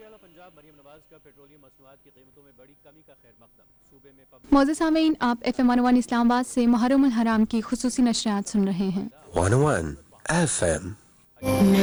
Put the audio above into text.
मौजूद सामीन, आप FM 101 इस्लामाबाद से मुहर्रम उल हराम की खुसूसी नशरियात सुन रहे हैं। 101 FM